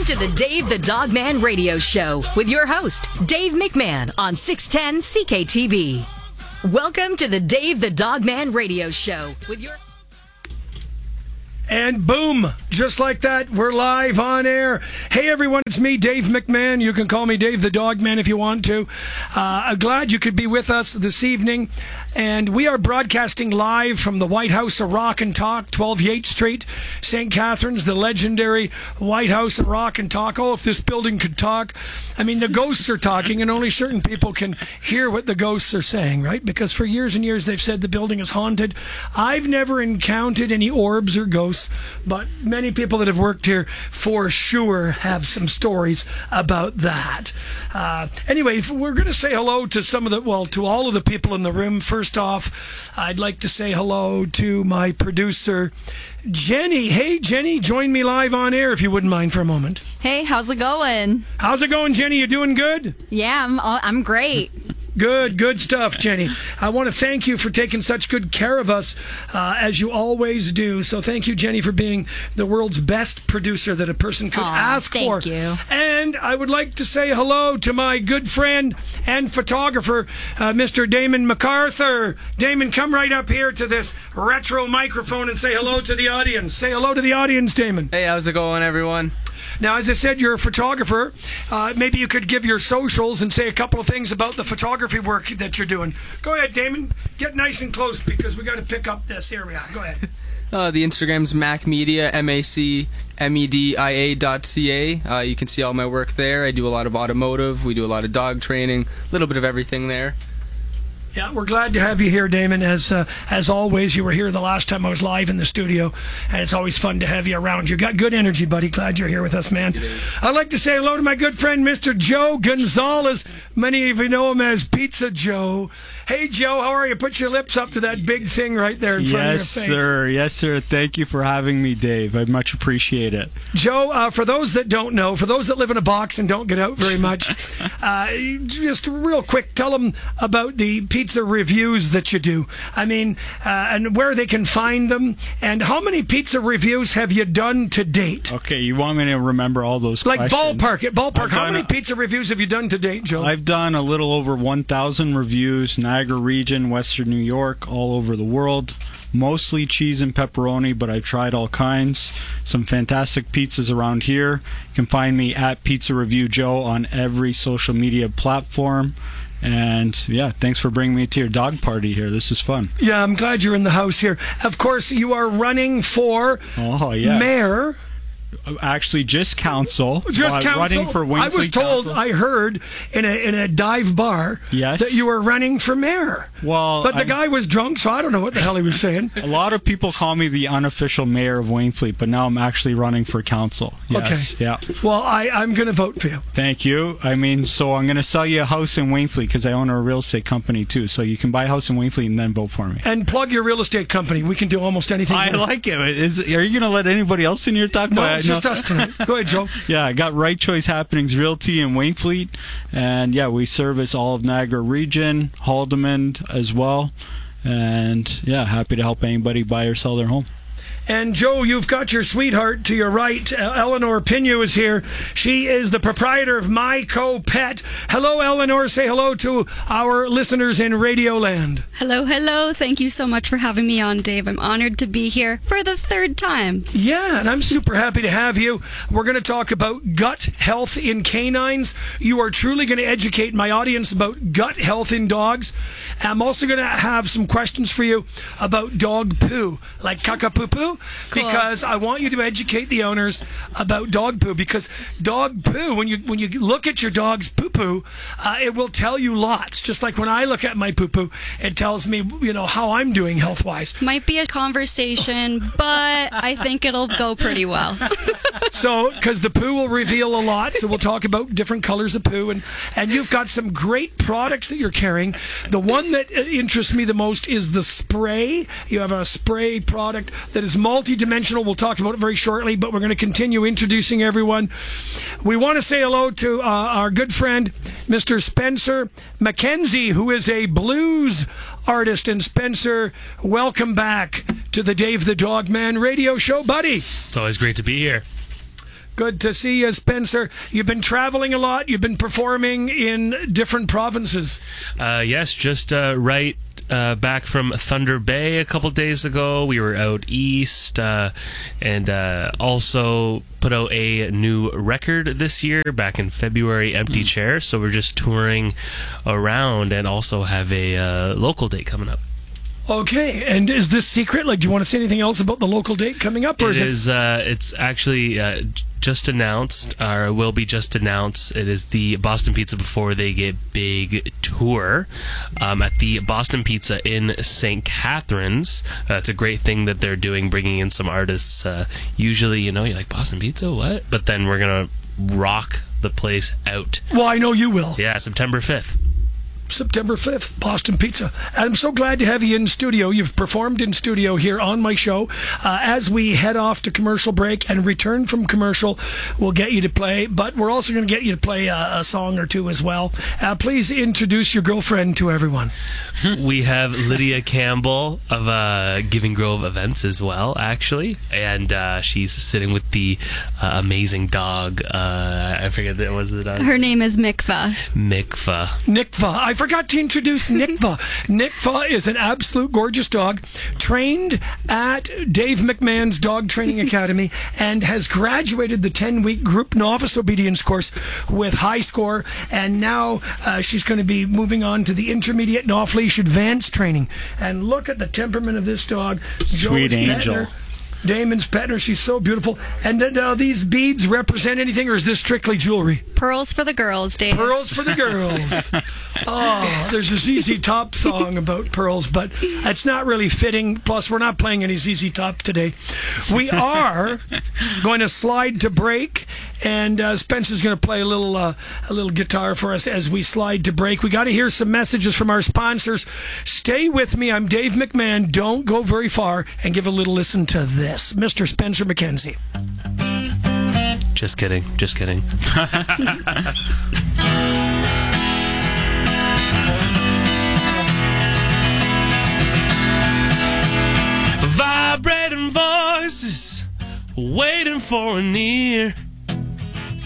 Welcome to the Dave the Dogman Radio Show with your host, Dave McMahon on 610 CKTB. Welcome to the Dave the Dogman Radio Show with your... And boom, just like that, we're live on air. Hey everyone, it's me, Dave McMahon. You can call me Dave the Dogman if you want to. I'm glad you could be with us this evening. And we are broadcasting live from the White House of Rock and Talk, 12 Yates Street, St. Catharines, the legendary White House of Rock and Talk. Oh, if this building could talk. I mean, the ghosts are talking, and only certain people can hear what the ghosts are saying, right? Because for years and years they've said the building is haunted. I've never encountered any orbs or ghosts, but many people that have worked here for sure have some stories about that. Anyway, we're going to say hello to to all of the people in the room. First off, I'd like to say hello to my producer, Jenny. Hey, Jenny, join me live on air if you wouldn't mind for a moment. Hey, how's it going? How's it going, Jenny? You doing good? Yeah, I'm great. Good stuff, Jenny. I want to thank you for taking such good care of us, as you always do. So thank you, Jenny, for being the world's best producer that a person could ask for. Thank you. And I would like to say hello to my good friend and photographer, Mr. Damon MacArthur. Damon, come right up here to this retro microphone and say hello to the audience. Say hello to the audience, Damon. Hey, how's it going, everyone? Now, as I said, you're a photographer. Maybe you could give your socials and say a couple of things about the photography work that you're doing. Go ahead, Damon. Get nice and close because we got to pick up this. Here we are. Go ahead. The Instagram's MacMedia, MacMedia.ca. You can see all my work there. I do a lot of automotive. We do a lot of dog training. A little bit of everything there. Yeah, we're glad to have you here, Damon. As always, you were here the last time I was live in the studio, and it's always fun to have you around. You got good energy, buddy. Glad you're here with us, man. I'd like to say hello to my good friend, Mr. Joe Gonzalez. Many of you know him as Pizza Joe. Hey, Joe, how are you? Put your lips up to that big thing right there in front of your face. Yes, sir. Thank you for having me, Dave. I much appreciate it. Joe, for those that don't know, for those that live in a box and don't get out very much, just real quick, tell them about the pizza reviews that you do. I mean, and where they can find them, and how many pizza reviews have you done to date? Okay, you want me to remember all those questions? Ballpark. How many pizza reviews have you done to date, Joe? I've done a little over 1,000 reviews, Niagara region, Western New York, all over the world. Mostly cheese and pepperoni, but I've tried all kinds. Some fantastic pizzas around here. You can find me at Pizza Review Joe on every social media platform. And yeah, thanks for bringing me to your dog party here. This is fun. Yeah, I'm glad you're in the house here. Of course, you are running for mayor. Actually, just council. Running for Wayne I was told, Council. I heard in a dive bar that you were running for mayor. Well, but the guy was drunk, so I don't know what the hell he was saying. A lot of people call me the unofficial mayor of Wainfleet, but now I'm actually running for council. Yes. Okay. Yeah. Well, I'm going to vote for you. Thank you. I mean, so I'm going to sell you a house in Wainfleet because I own a real estate company too. So you can buy a house in Wainfleet and then vote for me. And plug your real estate company. We can do almost anything. I like it. Are you going to let anybody else in here talk about it? No, it's just us tonight. Go ahead, Joe. Yeah, I got Right Choice Happenings Realty in Wainfleet, and yeah, we service all of Niagara region, Haldimand as well, and yeah, happy to help anybody buy or sell their home. And Joe, you've got your sweetheart to your right. Eleanor Pinu is here. She is the proprietor of My Co Pet. Hello, Eleanor. Say hello to our listeners in Radioland. Hello. Thank you so much for having me on, Dave. I'm honored to be here for the third time. Yeah, and I'm super happy to have you. We're going to talk about gut health in canines. You are truly going to educate my audience about gut health in dogs. I'm also going to have some questions for you about dog poo, like caca-poo-poo. Cool. Because I want you to educate the owners about dog poo. Because dog poo, when you look at your dog's poo poo, it will tell you lots. Just like when I look at my poo poo, it tells me how I'm doing health wise. Might be a conversation, but I think it'll go pretty well. So, because the poo will reveal a lot, so we'll talk about different colors of poo, and you've got some great products that you're carrying. The one that interests me the most is the spray. You have a spray product that is multi-dimensional. We'll talk about it very shortly, but we're going to continue introducing everyone. We want to say hello to our good friend, Mr. Spencer McKenzie, who is a blues artist. And Spencer, welcome back to the Dave the Dogman radio show, buddy. It's always great to be here. Good to see you, Spencer. You've been traveling a lot. You've been performing in different provinces. Yes, just back from Thunder Bay a couple days ago. We were out east and also put out a new record this year back in February, Empty Chair. So we're just touring around and also have a local date coming up. Okay, and is this secret? Like, do you want to say anything else about the local date coming up? Or It's actually just announced, or will be just announced. It is the Boston Pizza Before They Get Big tour at the Boston Pizza in St. Catharines. It's a great thing that they're doing, bringing in some artists. Usually, you're like, Boston Pizza, what? But then we're going to rock the place out. Well, I know you will. Yeah, September 5th. September 5th, Boston Pizza. And I'm so glad to have you in studio. You've performed in studio here on my show. As we head off to commercial break and return from commercial, we'll get you to play, but we're also going to get you to play a song or two as well. Please introduce your girlfriend to everyone. We have Lydia Campbell of Giving Grove Events as well, actually, and she's sitting with the amazing dog. I forget that was the dog. Her name is Mikva. Nikva. I forgot to introduce Nikva. Nikva is an absolute gorgeous dog, trained at Dave McMahon's Dog Training Academy, and has graduated the 10-week group novice obedience course with high score, and now she's going to be moving on to the intermediate and off-leash advanced training. And look at the temperament of this dog. Sweet angel. Damon's petting her. She's so beautiful. And these beads represent anything, or is this strictly jewelry? Pearls for the girls, Dave. Pearls for the girls. Oh, there's a ZZ Top song about pearls, but that's not really fitting. Plus, we're not playing any ZZ Top today. We are going to slide to break, and Spencer's going to play a little guitar for us as we slide to break. We got to hear some messages from our sponsors. Stay with me. I'm Dave McMahon. Don't go very far, and give a little listen to this. Mr. Spencer McKenzie. Just kidding. Vibrating voices waiting for an ear.